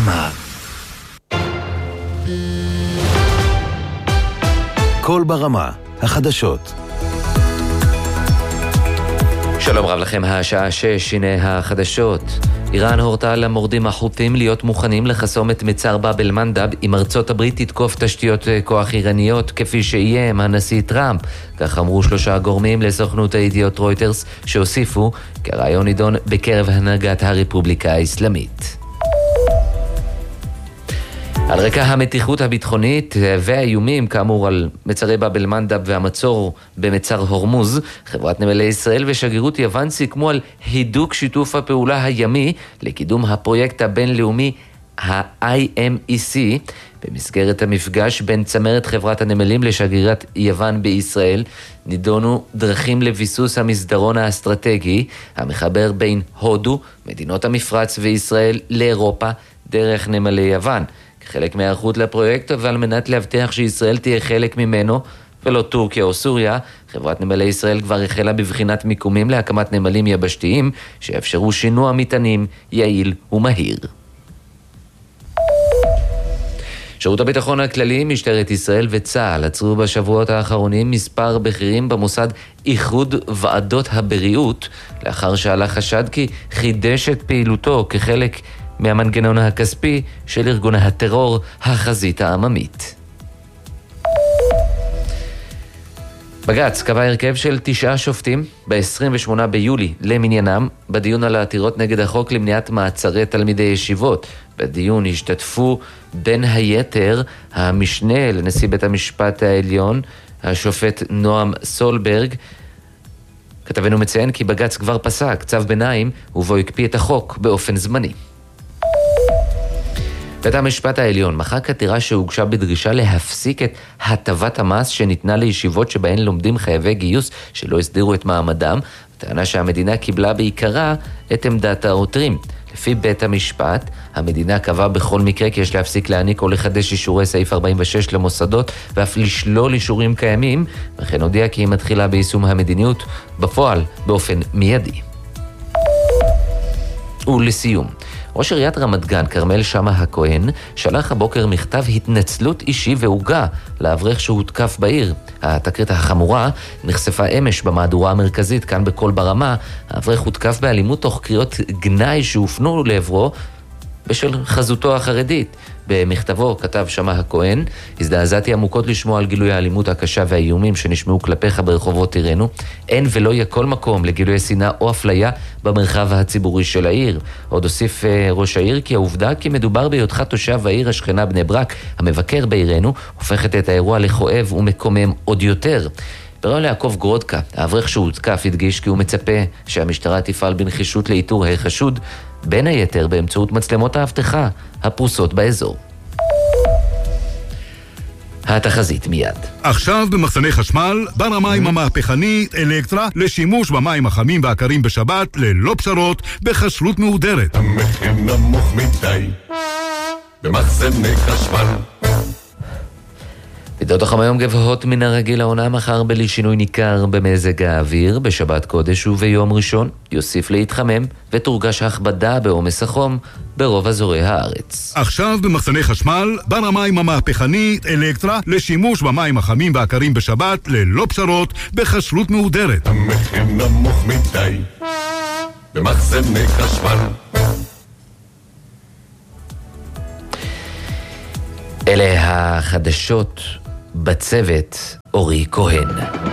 ברמה. קול ברמה, החדשות. שלום רב לכם, השעה 6, הנה החדשות. איראן הורתה למורדים החות'ים להיות מוכנים לחסום את מצר באב אל-מנדב אם ארצות הברית תתקוף תשתיות כוח איראניות כפי שאיים הנשיא טראמפ. כך אמרו 3 גורמים לסוכנות הידיעות רויטרס, שהוסיפו כי הרעיון נידון בקרב הנהגת הרפובליקה האסלאמית. על רקע המתיחות הביטחונית והאיומים כאמור על מצרי באב אל-מנדב והמצור במצר הורמוז, חברת נמלי ישראל ושגרירות יוון סיכמו על הידוק שיתוף הפעולה הימי לקידום הפרויקט הבינלאומי ה-IMEC. במסגרת המפגש בין צמרת חברת הנמלים לשגרירת יוון בישראל נידונו דרכים לביסוס המסדרון האסטרטגי המחבר בין הודו, מדינות המפרץ וישראל לאירופה דרך נמלי יוון. כחלק מההיערכות לפרויקט ועל מנת להבטיח שישראל תהיה חלק ממנו ולא טורקיה או סוריה, חברת נמלי ישראל כבר החלה בבחינת מיקומים להקמת נמלים יבשתיים שיאפשרו שינוע מטענים יעיל ומהיר. שירות הביטחון הכללי, משטרת ישראל וצה"ל עצרו בשבועות האחרונים מספר בכירים במוסד איחוד ועדות הבריאות, לאחר שעלה חשד כי חידש את פעילותו כחלק מהמנגנון הכספי של ארגון הטרור החזית העממית. בג"ץ קבע הרכב של 9 שופטים ב-28 ביולי למניינם בדיון על העתירות נגד החוק למניעת מעצרי תלמידי ישיבות. בדיון השתתפו בין היתר המשנה לנשיא בית המשפט העליון, השופט נועם סולברג. כתבנו מציין כי בג"ץ כבר פסק צו ביניים ובו הקפיא את החוק באופן זמני. בית המשפט העליון מחק עתירה שהוגשה בדרישה להפסיק את הטבת המס שניתנה לישיבות שבהן לומדים חייבי גיוס שלא הסדירו את מעמדם, טענה שהמדינה קיבלה בעיקרה את עמדת העותרים. לפי בית המשפט, המדינה קבעה בכל מקרה כי יש להפסיק להעניק או לחדש אישורי סעיף 46 למוסדות ואף לשלול אישורים קיימים, וכן הודיע כי היא מתחילה ביישום המדיניות בפועל באופן מיידי. ולסיום, ראש עיריית רמת גן, כרמל שמה הכהן, שלח הבוקר מכתב התנצלות אישי והוגה לאברך שהותקף בעיר. התקרית החמורה נחשפה אמש במהדורה המרכזית כאן בכל ברמה. האברך הותקף באלימות תוך קריאות גנאי שהופנו לעברו בשל חזותו החרדית. במכתבו כתב שמה הכהן, הזדעזעתי עמוקות לשמוע על גילוי האלימות הקשה והאיומים שנשמעו כלפיך ברחובות עירנו. אין ולא יהיה כל מקום לגילוי שנאה או אפליה במרחב הציבורי של העיר. עוד הוסיף ראש העיר כי העובדה כי מדובר בהיותך תושב העיר השכנה בני ברק המבקר בעירנו הופכת את האירוע לכואב ומקומם עוד יותר. בריאיון ליעקב גרודקה, האברך שהותקף הדגיש כי הוא מצפה שהמשטרה תפעל בנחישות לאיתור החשוד, בין היתר באמצעות מצלמות האבטחה הפרוסות באזור. התחזית מיד. עכשיו במחסני חשמל, בר המים המהפכנית אלקטרה לשימוש במים החמים והקרים בשבת ללא פשרות בכשרות מהודרת. המחיר נמוך מדי במחסני חשמל. מידות החום היום גבוהות מן הרגיל העונה, מחר בלי שינוי ניכר במזג האוויר. בשבת קודש וביום ראשון יוסיף להתחמם ותורגש הכבדה בעומס החום ברוב אזורי הארץ. עכשיו במחסני חשמל, בר המים המהפכנית אלקטרה לשימוש במים החמים והקרים בשבת ללא פשרות בכשרות מהודרת. המחיר נמוך מדי במחסני חשמל. אלה החדשות בצוות אורי כהן.